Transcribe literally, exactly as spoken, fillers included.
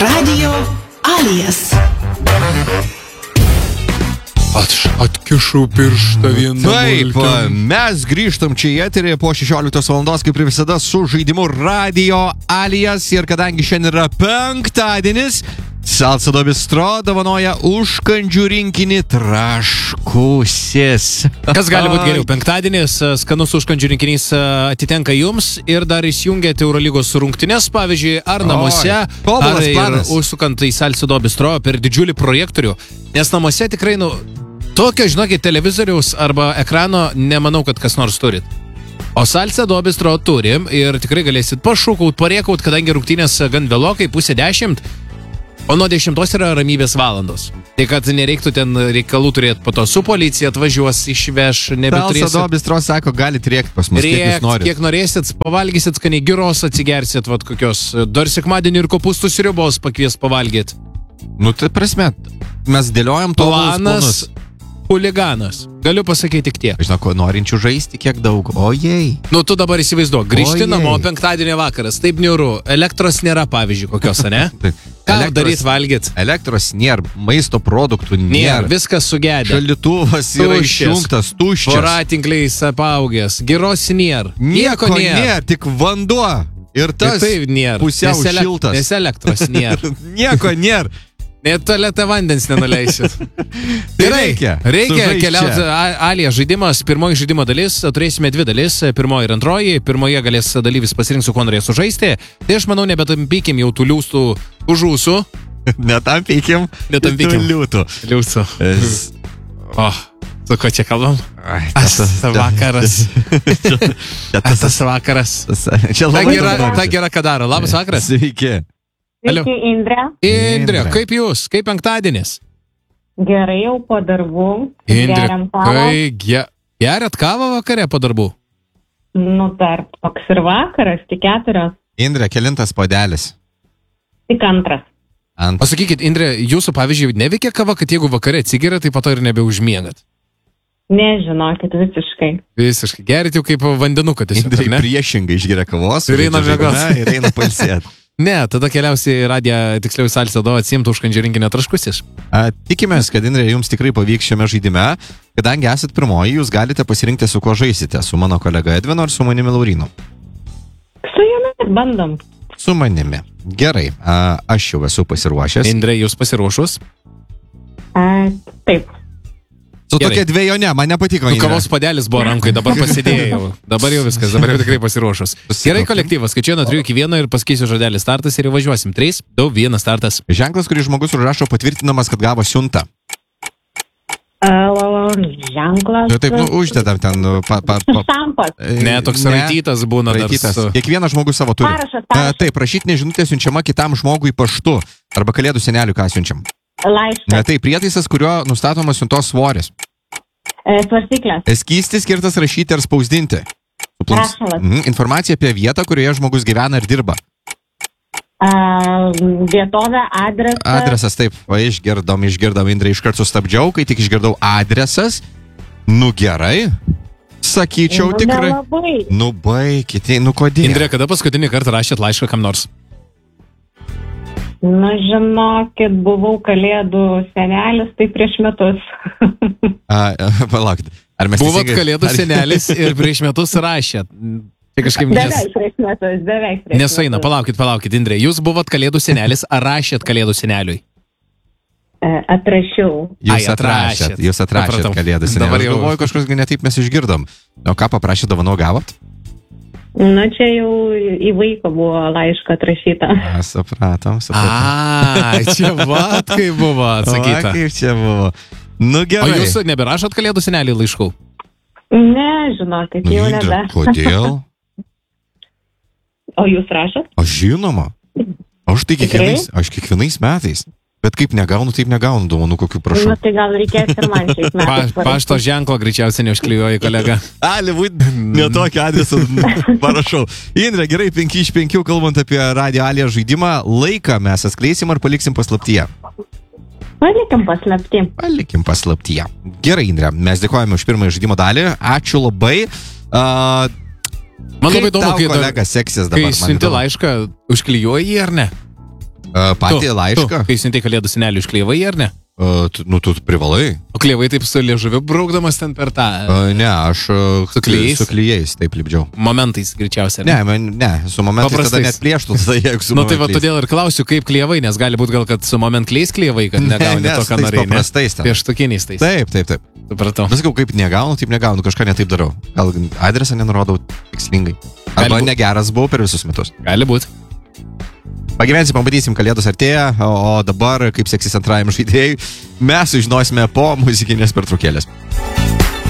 Radio Alijas. Aš atkišau pirštą vieną. Taip, mes grįžtam čia į eterį po šešioliktos valandos, kaip ir visada, su žaidimu Radio Alijas. Ir kadangi šiandien yra penktadienis, Salsado Bistro dovanoja užkandžių rinkinį Traškusis. Kas gali būti geriau? Penktadienis, skanus užkandžių rinkinys atitenka jums ir dar įsijungėte Eurolygos rungtynes, pavyzdžiui, ar namuose, Oi, ar ir planas. užsukant į Salsado Bistro per didžiulį projektorių. Nes namuose tikrai, nu, tokio, žinokit, televizoriaus arba ekrano nemanau, kad kas nors turit. O Salsado Bistro turim ir tikrai galėsit pašūkaut, parėkaut, kadangi rungtynės gan vėlokai, pusė dešimt. O nuo dešimtos yra ramybės valandos. Tai kad nereiktų ten reikalų turėti, po to su policija atvažiuos, išveš, nebeturėsit. Salsado Bistro sako, galit rėkt pas mus, kiek jūs Rėkt, norit. kiek norėsit, pavalgysit skaniai gyros, atsigersit, vat kokios, dar sekmadienį ir kopūstų sriubos pakvies pavalgyti. Nu, tai prasme, mes dėliojam to Planas, huliganas. Galiu pasakyti tik tiek. Žinau, ko norinčių žaisti, kiek daug. Ojei. Nu, tu dabar įsivaizduok, grįžti Ojei. namo penktadienio vakaras, taip niūru, elektros nėra, pavyzdžiui, kokios, ne? Ką Elektros- daryt valgyt? Elektros nėra, maisto produktų Nėra, nėra. viskas sugedė. Šaldytuvas yra Tuščias. išjungtas, tuščias. Voratinkliais apaugęs, giros nėra. Nieko nėra, tik vanduo. Ir tas tai nėra. pusiau Nes ele- šiltas. Nes elektros nėra. Nieko nėra. Net tualetą vandens nenuleisit. Tai reikia. Reikia Sužaist keliauti. čia. A- Alija žaidimas, pirmoji žaidimo dalis, turėsime dvi dalis, pirmoji ir antroji. Pirmoje galės dalyvis pasirinkti, su kuo norės sužaisti. Tai aš manau, nebetampykim jau tų liūstų už ūsų. Netampykim. Netampykim. Liūtų. Liūsų. O, su ko čia kalbam? Tas vakaras. Tas vakaras. Čia Ta labai gera, daug ta gera ką daro. Labas vakaras. Sveiki. Alio. Sveiki, Indrė. Indrė, Indrė. kaip jūs? Kaip penktadienis? Gerai, jau po darbų. Indrė, Geriam kavą. kai ge- geriat kavą vakare po darbų? Nu, dar toks ir vakaras, tik keturios, Indrė, kelintas puodelis? tik antras. Ant. O sakykit, Indrė, jūsų pavyzdžiui neveikia kava, kad jeigu vakare atsigeria, tai po to ir nebeužmiegat? Nežinokit, visiškai. Visiškai. Gerit jau kaip vandenuką tiesiog, Indrė ar ne? priešingai išgeria kavos. Ir eina žaidžia miegoti. žaidimą Ir eina palsėti. Ne, tada keliausi į radiją, tiksliau į Salsado atsimtų užkandžių rinkinio Traškusis. A, Tikimės, kad Indrė jums tikrai pavyks šiame žaidime. Kadangi esat pirmoji, jūs galite pasirinkti, su kuo žaisite. Su mano kolega Edvinu ar su manimi Laurinu? Su jumis bandom. Su manimi. Gerai, a, aš jau esu pasiruošęs. Indrė, jūs pasiruošus? A, taip. Su Gerai. tokia dviejonė, man nepatiko. Nu, Indrė. kavos padelis buvo rankai, dabar pasidėjau. Dabar jau viskas, dabar jau tikrai pasiruošus. Gerai, kolektyvas, skaičiuoju nuo trijų iki vieno ir pasakysiu žodelį startas ir įvažiuosim. trys, du, vienas startas. Ženklas, kurį žmogus užrašo patvirtinamas, kad gavo siuntą. A, ženklas. Nu, taip, nu, uždedam ten. nu, Pa, pa, pa, Štampas. Ne, toks raitytas būna dar Raitytas. su... Kiekvienas žmogus savo turi. Parašas, A, parašas. Taip, rašytinė žinutė siunčiama kitam žmogui paštu. Arba kalėdų seneliui, ką siunčiam. Laiškas. Ne, tai prietaisas, kuriuo nustatomas siuntos svoris. E, svarstyklės. Skystis skirtas rašyti ar spausdinti. Suplans- Rašalas. Mhm, Informacija apie vietą, kurioje žmogus gyvena ir dirba. A, vietovė, adresas. Adresas, taip, va, išgirdom, išgirdom, Indrė, iškart sustabdžiau, kai tik išgirdau adresas. Nu gerai, sakyčiau Nu, tikrai. nelabai. Nu baikite, nu kodėl? Indrė, kada paskutinį kartą rašėt laišką kam nors? Nu, žinokit, buvau kalėdų senelis, tai prieš metus. A, a, palaukit. Ar mes Buvot teisingai- kalėdų ar- senelis ir prieš metus rašėt. Tai kažkaip nes... Beveik prieš metus, beveik prieš Nesueina, metus. palaukit, palaukit, Indrė. Jūs buvot kalėdų senelis, ar rašėt kalėdų seneliui? E, atrašiau. Jūs Ai, atrašėt, atrašėt. jūs atrašėt Supratau. kalėdų seneliui. Dabar Aš jau- galvoju, kažkas gal netaip mes išgirdom. O ką paprašė dovanų gavot? Nu, čia jau į vaiko buvo laišką atrašyta. A, supratom, supratom. A, čia vat kaip buvo O, atsakyta. kaip čia buvo. Nu O gerai. jūs neberašot kalėdų seneliui laiškų? Ne, žinokit, Nu, jau Indrė, nebe. kodėl? O jūs rašot? Aš žinoma. Aš tai kiekvienais, aš kiekvienais metais. Bet kaip negaunu, taip negaunu dovanų, kokių prašau. Nu, tai gal reikės ir man šiais Pa, metais. pašto ženklo greičiausiai neužklijuoji, kolega. Ali, būt ne tokį adresą parašau. Indrė, gerai, penki iš penkių, kalbant apie Radio Alija žaidimą, laiką mes atskleisim ar paliksim paslaptyje? Palikim paslapti. Palikim paslaptyje. Gerai, Indrė, mes dėkojame už pirmąjį žaidimo dalį. Ačiū labai. Uh, Man labai įdomu, tau, kai, kolega, seksis dabar. kai man siunti įdomu. laišką, užklijuoji jį ar ne? Uh, patį Tu, laišką. tu, kai siuntai kalėdų senelių išklievai, ar ne? Uh, tu, nu, tu privalai. O klievai taip su liežuviu braukdamas ten per tą Uh, ne, aš uh, Su klijais? su klijais taip lipdžiau. momentais greičiausiai. ar Ne, man, ne, su momentais tada Paprastais. net plėštų, tada jeigu su Nu tai va momentais. todėl ir klausiu, kaip klievai, nes gali būti gal, kad su moment kliais klievai, kad negauni Ne, to, nes ką tais norėjai. ne? paprastais ten. Pieštukiniais tais. Taip, taip, taip. Supratau. Visakau, kaip negaunu, taip negaunu, kažką netaip darau. Gal adresą nenurodau tikslingai. Arba būt. negeras buvau per visus metus. Gali būti. Pagyvensim, pamatysim, kalėdos artėja, o dabar, kaip seksis antrajam žaidėjui, mes sužinosime po muzikinės pertraukėlės.